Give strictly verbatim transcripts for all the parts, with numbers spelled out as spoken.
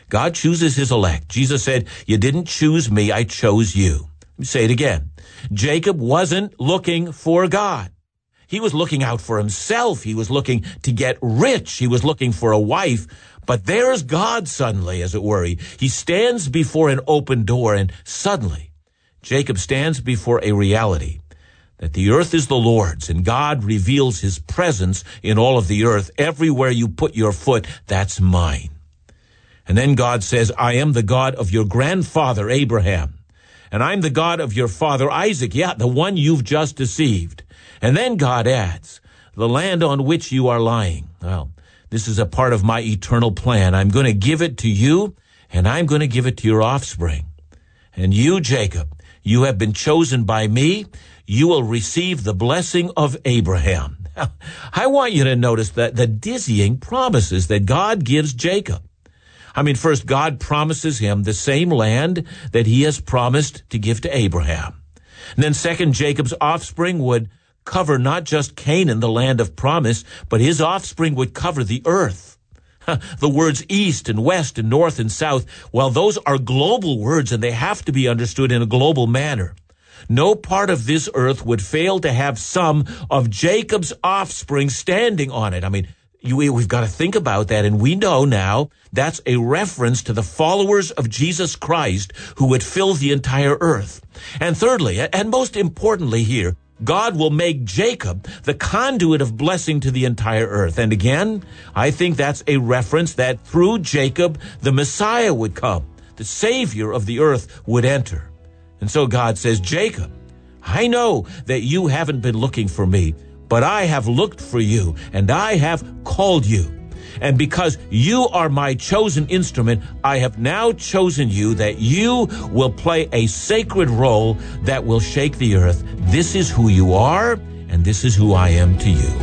God chooses his elect. Jesus said, you didn't choose me, I chose you. Let me say it again. Jacob wasn't looking for God. He was looking out for himself. He was looking to get rich. He was looking for a wife. But there's God suddenly, as it were. He, he stands before an open door, and suddenly Jacob stands before a reality that the earth is the Lord's, and God reveals his presence in all of the earth. Everywhere you put your foot, that's mine. And then God says, I am the God of your grandfather Abraham, and I'm the God of your father Isaac. Yeah, the one you've just deceived. And then God adds, the land on which you are lying. Well, this is a part of my eternal plan. I'm going to give it to you, and I'm going to give it to your offspring. And you, Jacob, you have been chosen by me. You will receive the blessing of Abraham. I want you to notice that the dizzying promises that God gives Jacob. I mean, first, God promises him the same land that he has promised to give to Abraham. And then second, Jacob's offspring would cover not just Canaan, the land of promise, but his offspring would cover the earth. The words east and west and north and south, well, those are global words, and they have to be understood in a global manner. No part of this earth would fail to have some of Jacob's offspring standing on it. I mean, you, we've got to think about that, and we know now that's a reference to the followers of Jesus Christ who would fill the entire earth. And thirdly, and most importantly here, God will make Jacob the conduit of blessing to the entire earth. And again, I think that's a reference that through Jacob, the Messiah would come. The Savior of the earth would enter. And so God says, Jacob, I know that you haven't been looking for me, but I have looked for you, and I have called you. And because you are my chosen instrument, I have now chosen you that you will play a sacred role that will shake the earth. This is who you are, and this is who I am to you.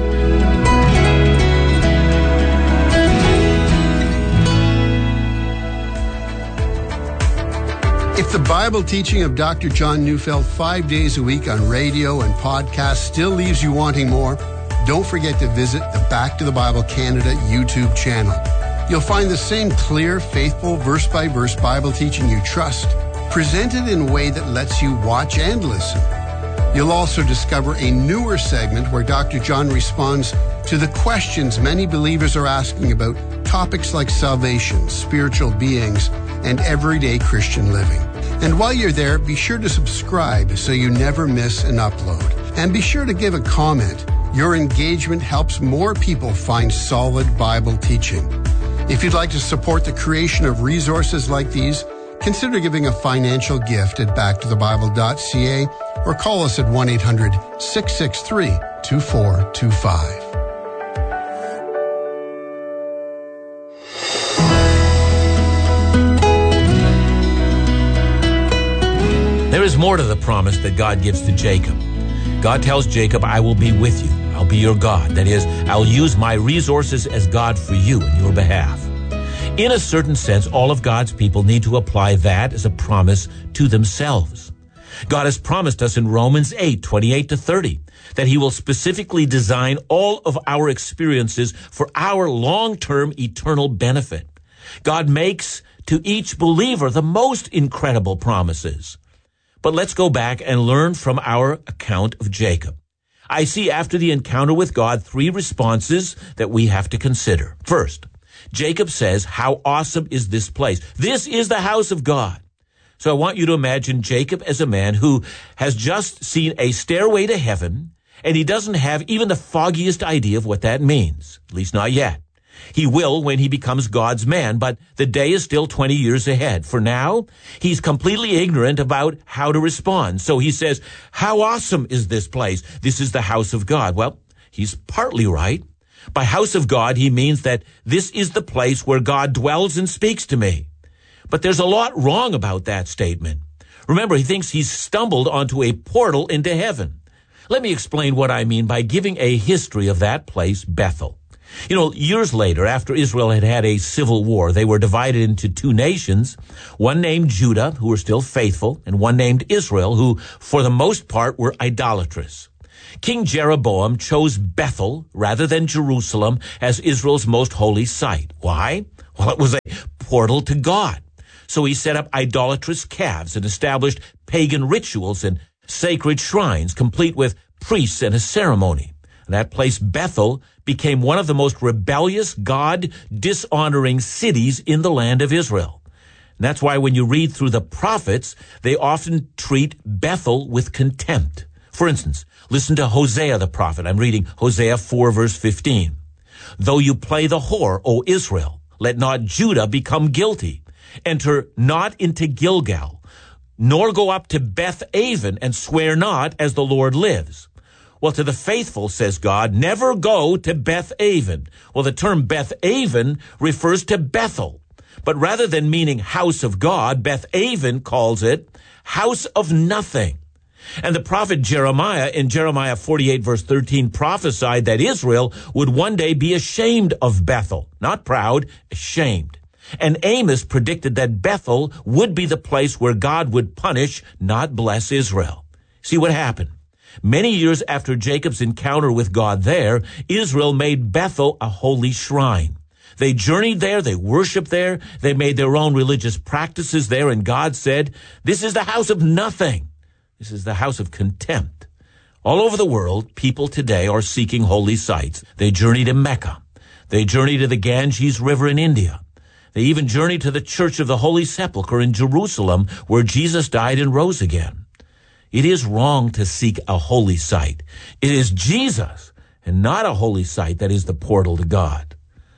If the Bible teaching of Doctor John Neufeld five days a week on radio and podcast still leaves you wanting more, don't forget to visit the Back to the Bible Canada YouTube channel. You'll find the same clear, faithful, verse-by-verse Bible teaching you trust, presented in a way that lets you watch and listen. You'll also discover a newer segment where Doctor John responds to the questions many believers are asking about topics like salvation, spiritual beings, and everyday Christian living. And while you're there, be sure to subscribe so you never miss an upload. And be sure to give a comment. Your engagement helps more people find solid Bible teaching. If you'd like to support the creation of resources like these, consider giving a financial gift at back to the bible dot c a or call us at one eight hundred six six three two four two five. There is more to the promise that God gives to Jacob. God tells Jacob, I will be with you. I'll be your God. That is, I'll use my resources as God for you in your behalf. In a certain sense, all of God's people need to apply that as a promise to themselves. God has promised us in Romans eight, twenty-eight to thirty, that he will specifically design all of our experiences for our long-term eternal benefit. God makes to each believer the most incredible promises. But let's go back and learn from our account of Jacob. I see after the encounter with God three responses that we have to consider. First, Jacob says, how awesome is this place? This is the house of God. So I want you to imagine Jacob as a man who has just seen a stairway to heaven, and he doesn't have even the foggiest idea of what that means, at least not yet. He will when he becomes God's man, but the day is still twenty years ahead. For now, he's completely ignorant about how to respond. So he says, how awesome is this place? This is the house of God. Well, he's partly right. By house of God, he means that this is the place where God dwells and speaks to me. But there's a lot wrong about that statement. Remember, he thinks he's stumbled onto a portal into heaven. Let me explain what I mean by giving a history of that place, Bethel. You know, years later, after Israel had had a civil war, they were divided into two nations, one named Judah, who were still faithful, and one named Israel, who, for the most part, were idolatrous. King Jeroboam chose Bethel rather than Jerusalem as Israel's most holy site. Why? Well, it was a portal to God. So he set up idolatrous calves and established pagan rituals and sacred shrines, complete with priests and a ceremony. And that place, Bethel, became one of the most rebellious, God-dishonoring cities in the land of Israel. And that's why when you read through the prophets, they often treat Bethel with contempt. For instance, listen to Hosea the prophet. I'm reading Hosea four, verse fifteen. Though you play the whore, O Israel, let not Judah become guilty. Enter not into Gilgal, nor go up to Beth-aven, and swear not as the Lord lives. Well, to the faithful, says God, never go to Beth-aven. Well, the term Beth-aven refers to Bethel. But rather than meaning house of God, Beth-aven calls it house of nothing. And the prophet Jeremiah in Jeremiah forty-eight, verse thirteen, prophesied that Israel would one day be ashamed of Bethel. Not proud, ashamed. And Amos predicted that Bethel would be the place where God would punish, not bless Israel. See what happened? Many years after Jacob's encounter with God there, Israel made Bethel a holy shrine. They journeyed there, they worshiped there, they made their own religious practices there, and God said, this is the house of nothing. This is the house of contempt. All over the world, people today are seeking holy sites. They journey to Mecca. They journey to the Ganges River in India. They even journey to the Church of the Holy Sepulchre in Jerusalem, where Jesus died and rose again. It is wrong to seek a holy site. It is Jesus and not a holy site that is the portal to God.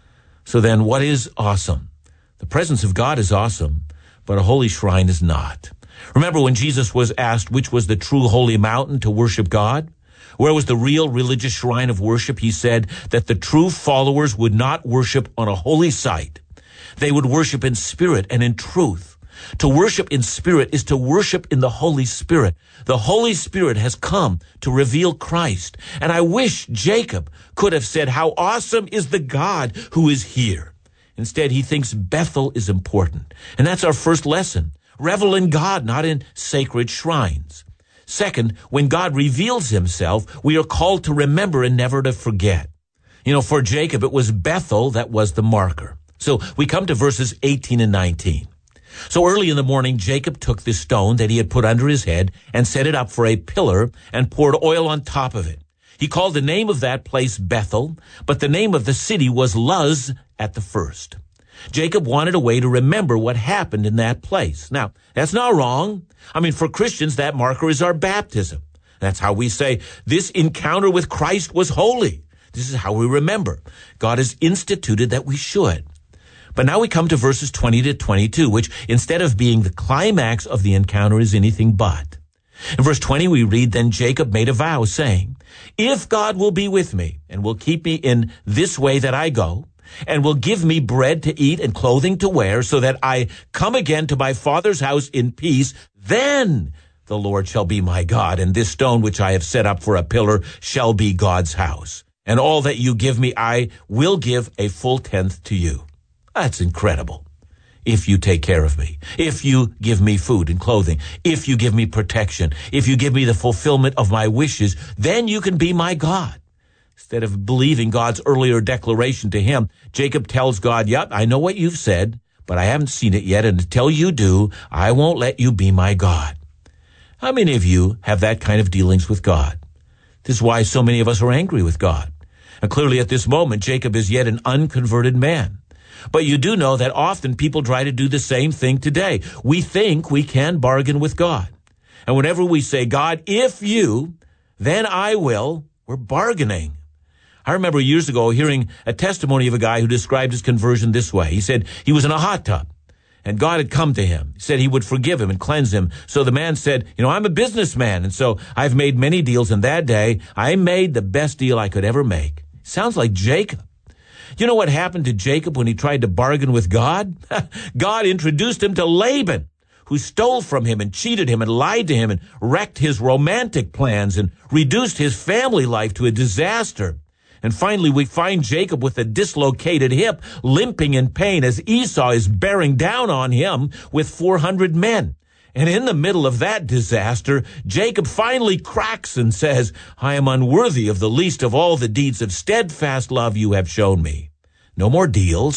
So then what is awesome? The presence of God is awesome, but a holy shrine is not. Remember when Jesus was asked which was the true holy mountain to worship God? Where was the real religious shrine of worship? He said that the true followers would not worship on a holy site. They would worship in spirit and in truth. To worship in spirit is to worship in the Holy Spirit. The Holy Spirit has come to reveal Christ. And I wish Jacob could have said, how awesome is the God who is here. Instead, he thinks Bethel is important. And that's our first lesson. Revel in God, not in sacred shrines. Second, when God reveals himself, we are called to remember and never to forget. You know, for Jacob, it was Bethel that was the marker. So we come to verses eighteen and nineteen. So early in the morning, Jacob took the stone that he had put under his head and set it up for a pillar and poured oil on top of it. He called the name of that place Bethel, but the name of the city was Luz at the first. Jacob wanted a way to remember what happened in that place. Now, that's not wrong. I mean, for Christians, that marker is our baptism. That's how we say, this encounter with Christ was holy. This is how we remember. God has instituted that we should. But now we come to verses twenty to twenty-two, which instead of being the climax of the encounter is anything but. In verse twenty, we read, then Jacob made a vow, saying, if God will be with me and will keep me in this way that I go, and will give me bread to eat and clothing to wear, so that I come again to my father's house in peace, then the Lord shall be my God, and this stone which I have set up for a pillar shall be God's house. And all that you give me, I will give a full tenth to you. That's incredible. If you take care of me, if you give me food and clothing, if you give me protection, if you give me the fulfillment of my wishes, then you can be my God. Instead of believing God's earlier declaration to him, Jacob tells God, yep, I know what you've said, but I haven't seen it yet, and until you do, I won't let you be my God. How many of you have that kind of dealings with God? This is why so many of us are angry with God. And clearly at this moment, Jacob is yet an unconverted man. But you do know that often people try to do the same thing today. We think we can bargain with God. And whenever we say, God, if you, then I will, we're bargaining. I remember years ago hearing a testimony of a guy who described his conversion this way. He said he was in a hot tub and God had come to him. He said he would forgive him and cleanse him. So the man said, you know, I'm a businessman, and so I've made many deals, and that day I made the best deal I could ever make. Sounds like Jacob. You know what happened to Jacob when he tried to bargain with God? God introduced him to Laban, who stole from him and cheated him and lied to him and wrecked his romantic plans and reduced his family life to a disaster. And finally, we find Jacob with a dislocated hip, limping in pain as Esau is bearing down on him with four hundred men. And in the middle of that disaster, Jacob finally cracks and says, I am unworthy of the least of all the deeds of steadfast love you have shown me. No more deals,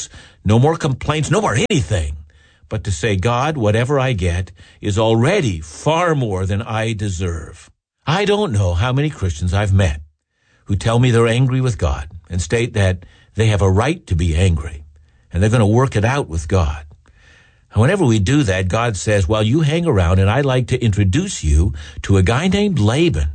No more complaints, no more anything, but to say, God, whatever I get is already far more than I deserve. I don't know how many Christians I've met who tell me they're angry with God and state that they have a right to be angry and they're going to work it out with God. And whenever we do that, God says, well, you hang around and I'd like to introduce you to a guy named Laban.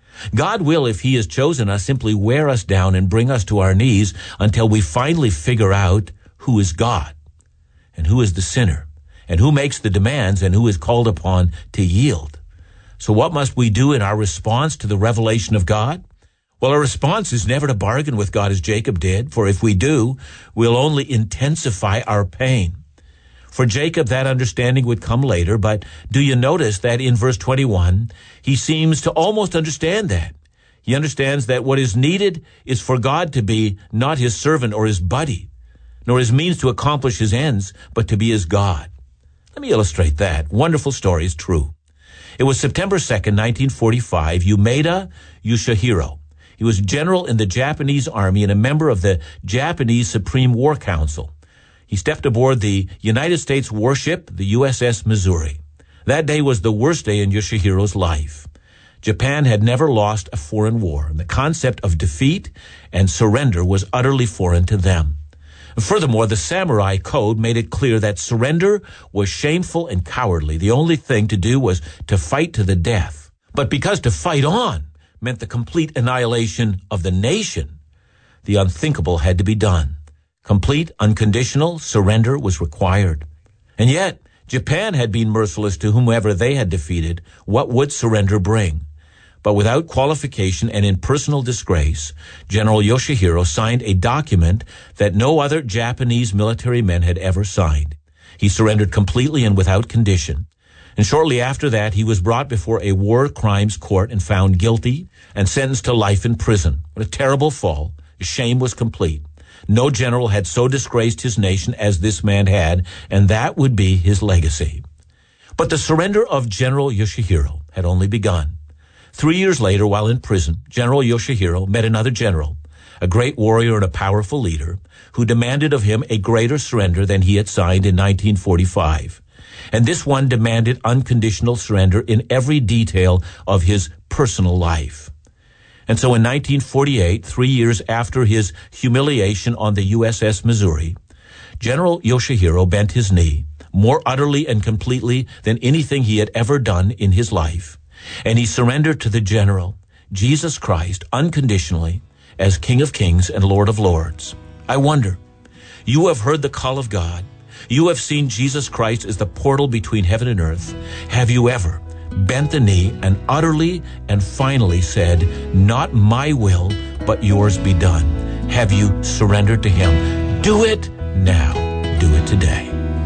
God will, if he has chosen us, simply wear us down and bring us to our knees until we finally figure out who is God and who is the sinner and who makes the demands and who is called upon to yield. So what must we do in our response to the revelation of God? Well, our response is never to bargain with God as Jacob did, for if we do, we'll only intensify our pain. For Jacob, that understanding would come later, but do you notice that in verse twenty-one, he seems to almost understand that. He understands that what is needed is for God to be not his servant or his buddy, nor his means to accomplish his ends, but to be his God. Let me illustrate that. Wonderful story is true. It was September second, nineteen forty-five, Umeda Yoshihiro. He was general in the Japanese army and a member of the Japanese Supreme War Council. He stepped aboard the United States warship, the U S S Missouri. That day was the worst day in Yoshihiro's life. Japan had never lost a foreign war, and the concept of defeat and surrender was utterly foreign to them. Furthermore, the samurai code made it clear that surrender was shameful and cowardly. The only thing to do was to fight to the death. But because to fight on meant the complete annihilation of the nation, the unthinkable had to be done. Complete, unconditional surrender was required. And yet, Japan had been merciless to whomever they had defeated. What would surrender bring? But without qualification and in personal disgrace, General Yoshihiro signed a document that no other Japanese military men had ever signed. He surrendered completely and without condition. And shortly after that, he was brought before a war crimes court and found guilty and sentenced to life in prison. What a terrible fall. His shame was complete. No general had so disgraced his nation as this man had, and that would be his legacy. But the surrender of General Yoshihiro had only begun. Three years later, while in prison, General Yoshihiro met another general, a great warrior and a powerful leader, who demanded of him a greater surrender than he had signed in nineteen forty-five. And this one demanded unconditional surrender in every detail of his personal life. And so in nineteen forty-eight, three years after his humiliation on the U S S Missouri, General Yoshihiro bent his knee, more utterly and completely than anything he had ever done in his life. And he surrendered to the general, Jesus Christ, unconditionally, as King of Kings and Lord of Lords. I wonder, you have heard the call of God. You have seen Jesus Christ as the portal between heaven and earth. Have you ever bent the knee and utterly and finally said, not my will, but yours be done? Have you surrendered to him? Do it now. Do it today.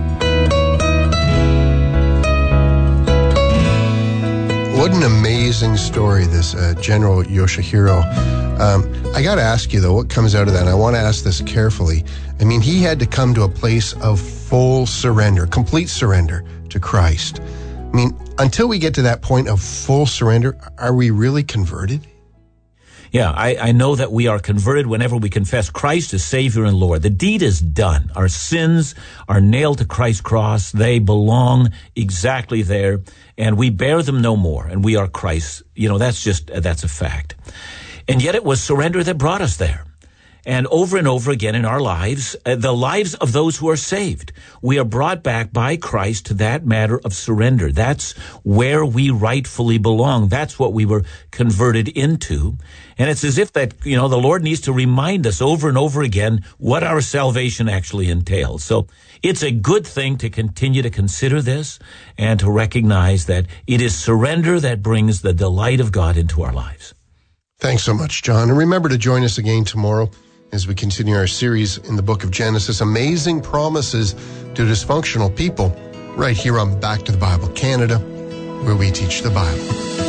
What an amazing story, this uh, General Yoshihiro. Um, I got to ask you, though, what comes out of that? And I want to ask this carefully. I mean, he had to come to a place of full surrender, complete surrender to Christ. I mean, until we get to that point of full surrender, are we really converted? Yeah, I, I know that we are converted whenever we confess Christ as Savior and Lord. The deed is done. Our sins are nailed to Christ's cross. They belong exactly there, and we bear them no more, and we are Christ's. You know, that's just, that's a fact. And yet it was surrender that brought us there. And over and over again in our lives, uh, the lives of those who are saved, we are brought back by Christ to that matter of surrender. That's where we rightfully belong. That's what we were converted into. And it's as if that, you know, the Lord needs to remind us over and over again what our salvation actually entails. So it's a good thing to continue to consider this and to recognize that it is surrender that brings the delight of God into our lives. Thanks so much, John. And remember to join us again tomorrow as we continue our series in the book of Genesis, Amazing Promises to Dysfunctional People, right here on Back to the Bible Canada, where we teach the Bible.